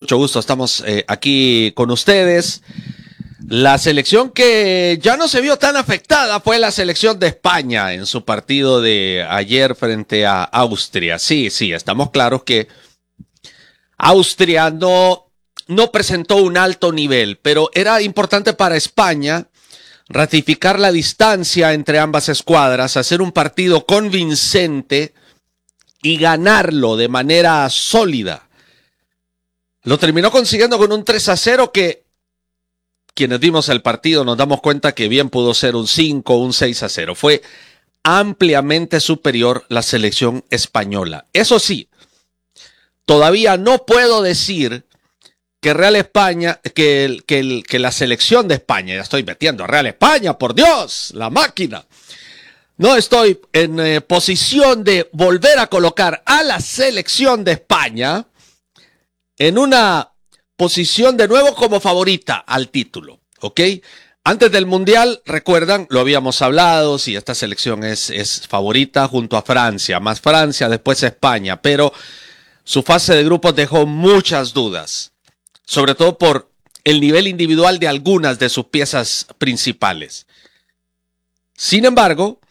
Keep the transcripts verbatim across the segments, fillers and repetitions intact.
mucho gusto estamos eh, aquí con ustedes. La selección que ya no se vio tan afectada fue la selección de España en su partido de ayer frente a Austria. Sí, sí, estamos claros que Austria no, no presentó un alto nivel, pero era importante para España ratificar la distancia entre ambas escuadras, hacer un partido convincente y ganarlo de manera sólida. Lo terminó consiguiendo con un tres a cero que quienes vimos el partido nos damos cuenta que bien pudo ser un cinco o un seis a cero. Fue ampliamente superior la selección española. Eso sí, todavía no puedo decir que Real España, que, el, que, el, que la selección de España, ya estoy metiendo a Real España, por Dios, la máquina. No estoy en eh, posición de volver a colocar a la selección de España en una posición de nuevo como favorita al título, ¿ok? Antes del Mundial, recuerdan, lo habíamos hablado, si esta selección es, es favorita junto a Francia, más Francia, después España, pero su fase de grupos dejó muchas dudas, sobre todo por el nivel individual de algunas de sus piezas principales. Sin embargo,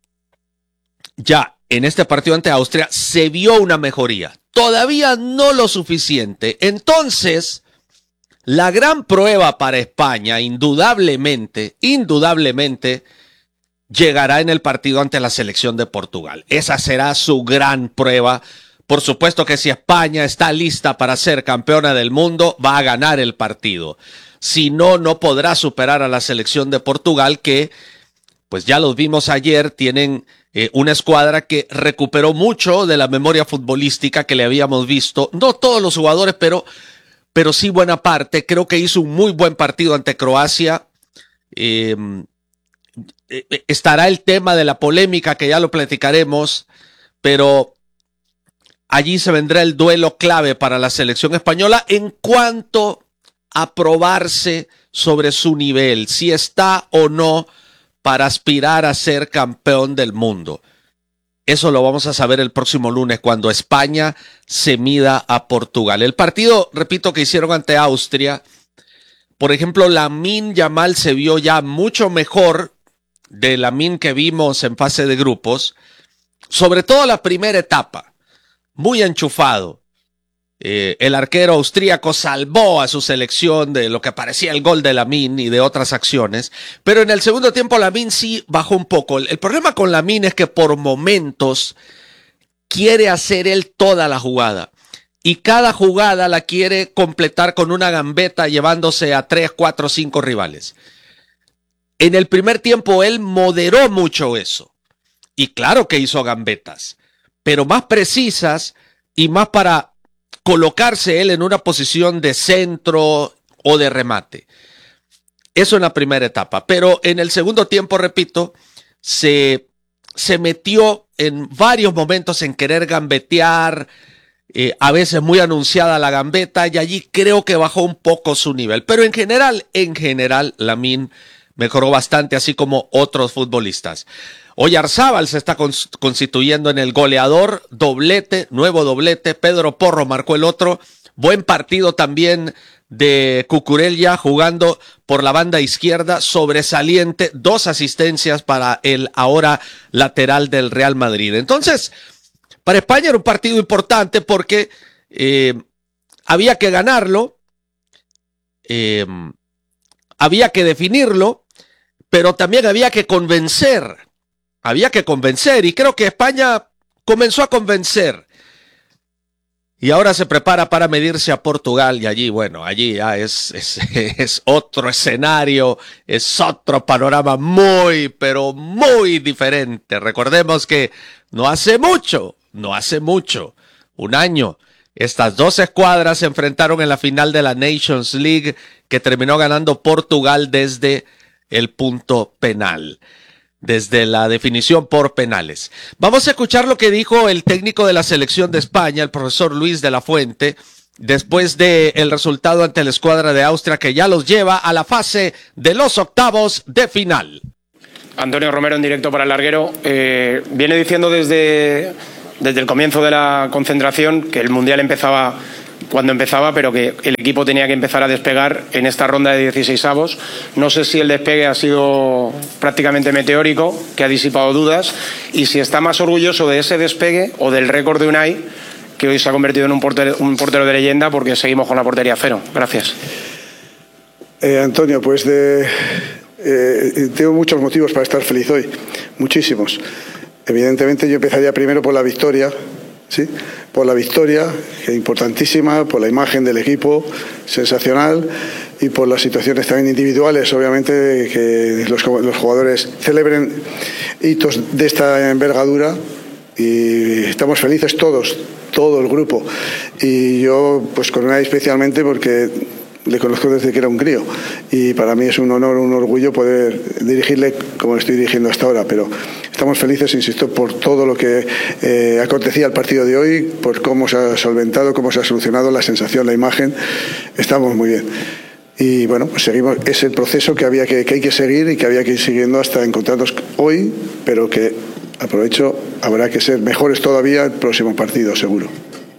ya en este partido ante Austria se vio una mejoría, todavía no lo suficiente. Entonces, la gran prueba para España, indudablemente, indudablemente, llegará en el partido ante la selección de Portugal. Esa será su gran prueba. Por supuesto que si España está lista para ser campeona del mundo, va a ganar el partido. Si no, no podrá superar a la selección de Portugal que, pues ya los vimos ayer, tienen eh, una escuadra que recuperó mucho de la memoria futbolística que le habíamos visto. No todos los jugadores, pero, pero sí buena parte. Creo que hizo un muy buen partido ante Croacia. Eh, eh, estará el tema de la polémica, que ya lo platicaremos, pero allí se vendrá el duelo clave para la selección española en cuanto a probarse sobre su nivel, si está o no para aspirar a ser campeón del mundo. Eso lo vamos a saber el próximo lunes cuando España se mida a Portugal. El partido, repito, que hicieron ante Austria, por ejemplo, Lamine Yamal se vio ya mucho mejor de Lamine que vimos en fase de grupos, sobre todo la primera etapa. Muy enchufado. Eh, el arquero austríaco salvó a su selección de lo que parecía el gol de Lamine y de otras acciones, pero en el segundo tiempo Lamine sí bajó un poco. El, el problema con Lamine es que por momentos quiere hacer él toda la jugada y cada jugada la quiere completar con una gambeta llevándose a tres, cuatro, cinco rivales. En el primer tiempo él moderó mucho eso y claro que hizo gambetas, pero más precisas y más para colocarse él en una posición de centro o de remate. Eso en la primera etapa, pero en el segundo tiempo, repito, se, se metió en varios momentos en querer gambetear, eh, a veces muy anunciada la gambeta, y allí creo que bajó un poco su nivel, pero en general, en general, Lamine mejoró bastante, así como otros futbolistas. Oyarzábal se está constituyendo en el goleador, doblete, nuevo doblete, Pedro Porro marcó el otro, buen partido también de Cucurella jugando por la banda izquierda, sobresaliente, dos asistencias para el ahora lateral del Real Madrid. Entonces, para España era un partido importante porque eh, había que ganarlo, eh, había que definirlo, pero también había que convencer. Había que convencer y creo que España comenzó a convencer. Y ahora se prepara para medirse a Portugal y allí, bueno, allí ya es, es, es otro escenario, es otro panorama muy, pero muy diferente. Recordemos que no hace mucho, no hace mucho, un año, estas dos escuadras se enfrentaron en la final de la Nations League que terminó ganando Portugal desde el punto penal. Desde la definición por penales. Vamos a escuchar lo que dijo el técnico de la selección de España, el profesor Luis de la Fuente, después del resultado ante la escuadra de Austria que ya los lleva a la fase de los octavos de final. Antonio Romero en directo para el larguero. Eh, viene diciendo desde, desde el comienzo de la concentración que el Mundial empezaba cuando empezaba, pero que el equipo tenía que empezar a despegar en esta ronda de dieciseisavos. No sé si el despegue ha sido prácticamente meteórico, que ha disipado dudas, y si está más orgulloso de ese despegue o del récord de Unai, que hoy se ha convertido en un portero, un portero de leyenda, porque seguimos con la portería a cero. Gracias. Eh, Antonio, pues de, eh, tengo muchos motivos para estar feliz hoy, muchísimos. Evidentemente yo empezaría primero por la victoria, ¿sí? Por la victoria, que es importantísima, por la imagen del equipo, sensacional, y por las situaciones también individuales, obviamente, que los, los jugadores celebren hitos de esta envergadura, y estamos felices todos, todo el grupo, y yo pues con Unai especialmente porque le conozco desde que era un crío y para mí es un honor, un orgullo poder dirigirle como estoy dirigiendo hasta ahora, pero estamos felices, insisto, por todo lo que eh, acontecía el partido de hoy, por cómo se ha solventado, cómo se ha solucionado, la sensación, la imagen, estamos muy bien. Y bueno, pues seguimos, es el proceso que, había que, que hay que seguir y que había que ir siguiendo hasta encontrarnos hoy, pero que, aprovecho, habrá que ser mejores todavía el próximo partido, seguro.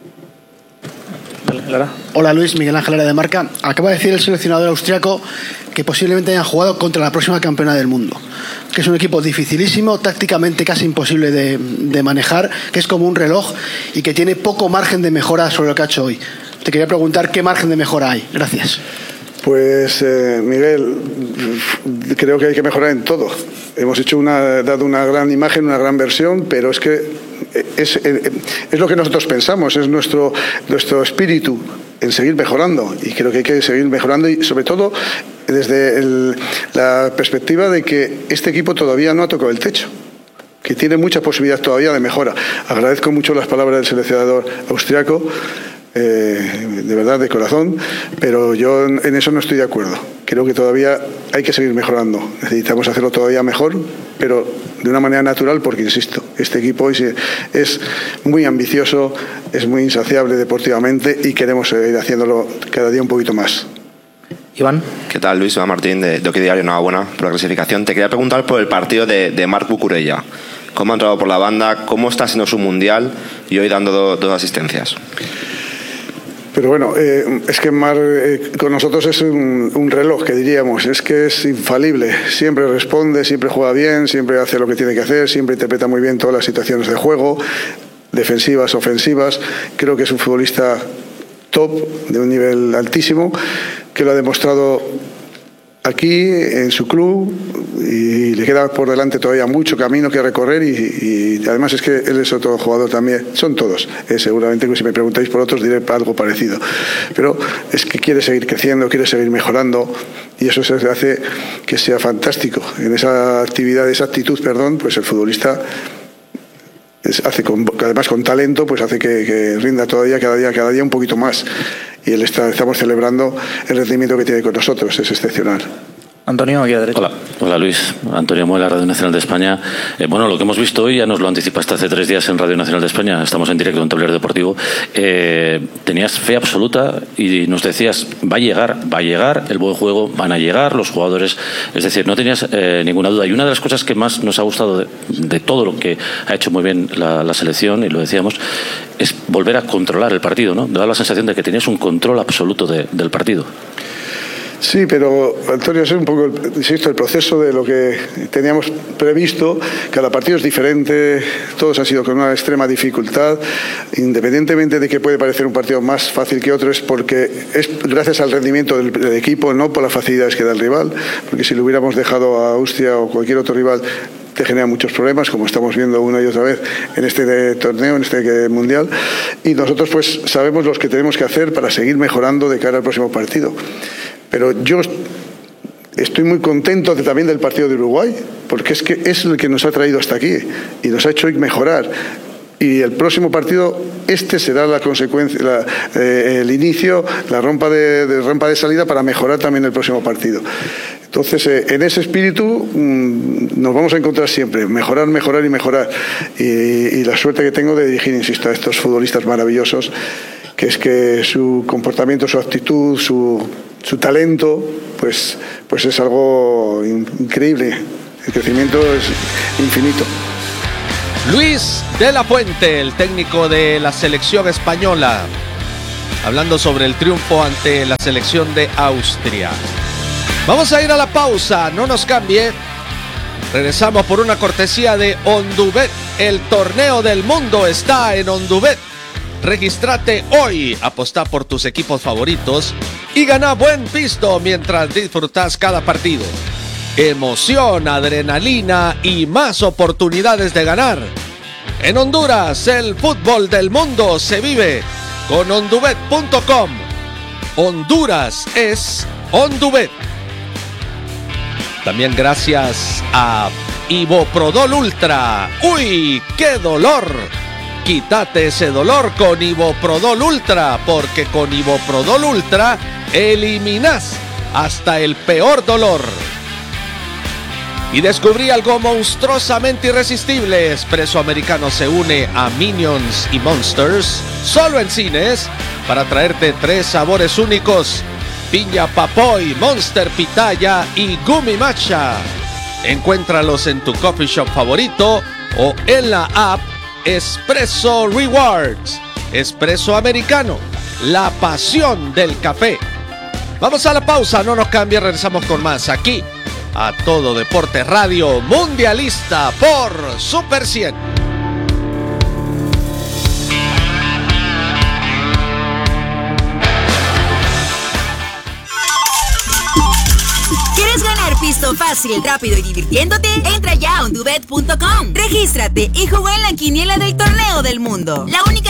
Lara. Hola Luis, Miguel Ángel Lara de Marca. Acaba de decir el seleccionador austriaco que posiblemente hayan jugado contra la próxima campeona del mundo, que es un equipo dificilísimo, tácticamente casi imposible de, de manejar, que es como un reloj y que tiene poco margen de mejora sobre lo que ha hecho hoy. Te quería preguntar qué margen de mejora hay. Gracias. Pues eh, Miguel, creo que hay que mejorar en todo. Hemos hecho una, dado una gran imagen, una gran versión, pero es que es, es lo que nosotros pensamos, es nuestro, nuestro espíritu en seguir mejorando, y creo que hay que seguir mejorando, y sobre todo desde el, la perspectiva de que este equipo todavía no ha tocado el techo, que tiene mucha posibilidad todavía de mejora. Agradezco mucho las palabras del seleccionador austriaco, Eh, de verdad, de corazón, pero yo en eso no estoy de acuerdo. Creo que todavía hay que seguir mejorando, necesitamos hacerlo todavía mejor, pero de una manera natural, porque insisto, este equipo hoy es muy ambicioso, es muy insaciable deportivamente y queremos seguir haciéndolo cada día un poquito más. Iván. ¿Qué tal, Luis? Iván Martín, de Doki Diario. Enhorabuena por la clasificación. Te quería preguntar por el partido de, de Marc Cucurella. ¿Cómo ha entrado por la banda? ¿Cómo está siendo su mundial? Y hoy dando do, dos asistencias. Pero bueno, eh, es que Mar eh, con nosotros es un, un reloj, que diríamos, es que es infalible, siempre responde, siempre juega bien, siempre hace lo que tiene que hacer, siempre interpreta muy bien todas las situaciones de juego, defensivas, ofensivas. Creo que es un futbolista top, de un nivel altísimo, que lo ha demostrado aquí, en su club, y le queda por delante todavía mucho camino que recorrer, y, y además es que él es otro jugador también, son todos, eh, seguramente que si me preguntáis por otros diré algo parecido, pero es que quiere seguir creciendo, quiere seguir mejorando, y eso se hace que sea fantástico. En esa actividad, esa actitud, perdón, pues el futbolista es, hace con, además con talento, pues hace que, que rinda todavía cada día, cada día un poquito más. Y él está, estamos celebrando el rendimiento que tiene con nosotros, es excepcional. Antonio, aquí a derecha. Hola, hola Luis. Antonio Muela, Radio Nacional de España. Eh, bueno, lo que hemos visto hoy ya nos lo anticipaste hace tres días en Radio Nacional de España. Estamos en directo en Tablero Deportivo. Eh, tenías fe absoluta y nos decías, va a llegar, va a llegar el buen juego, van a llegar los jugadores. Es decir, no tenías eh, ninguna duda. Y una de las cosas que más nos ha gustado de, de todo lo que ha hecho muy bien la, la selección, y lo decíamos, es volver a controlar el partido, ¿no? Da la sensación de que tenías un control absoluto de, del partido. Sí, pero Antonio, es un poco, insisto, el proceso de lo que teníamos previsto. Cada partido es diferente, todos han sido con una extrema dificultad, independientemente de que puede parecer un partido más fácil que otro, es porque es gracias al rendimiento del, del equipo, no por las facilidades que da el rival, porque si lo hubiéramos dejado a Austria o cualquier otro rival te genera muchos problemas, como estamos viendo una y otra vez en este torneo, en este mundial, y nosotros pues sabemos los que tenemos que hacer para seguir mejorando de cara al próximo partido. Pero yo estoy muy contento de, también del partido de Uruguay, porque es que es el que nos ha traído hasta aquí y nos ha hecho mejorar. Y el próximo partido, este será la consecuencia, la, eh, el inicio, la rampa de, de rampa de salida para mejorar también el próximo partido. Entonces, eh, en ese espíritu mmm, nos vamos a encontrar siempre, mejorar, mejorar y mejorar. Y, y la suerte que tengo de dirigir, insisto, a estos futbolistas maravillosos, que es que su comportamiento, su actitud, su, su talento, pues, pues es algo increíble. El crecimiento es infinito. Luis de la Fuente, el técnico de la selección española. hablando sobre el triunfo ante la selección de Austria. Vamos a ir a la pausa, no nos cambie. Regresamos por una cortesía de Ondubet. El torneo del mundo está en Ondubet. Regístrate hoy, apostá por tus equipos favoritos y gana buen pisto mientras disfrutas cada partido. Emoción, adrenalina y más oportunidades de ganar. En Honduras, el fútbol del mundo se vive con ondubet punto com. Honduras es Ondubet. También gracias a Iboprodol Ultra. ¡Uy, qué dolor! Quítate ese dolor con Iboprodol Ultra, porque con Iboprodol Ultra eliminas hasta el peor dolor. Y descubrí algo monstruosamente irresistible. Espresso Americano se une a Minions y Monsters, solo en cines, para traerte tres sabores únicos: piña papoy, Monster Pitaya y Gumi Matcha. Encuéntralos en tu coffee shop favorito o en la app Espresso Rewards. Espresso Americano, la pasión del café. Vamos a la pausa, no nos cambie, regresamos con más aquí a Todo Deporte Radio Mundialista por Super cien. ¿Quieres ganar pisto fácil, rápido y divirtiéndote? Entra ya a ondubet punto com. Regístrate y juega en la quiniela del torneo del mundo. La única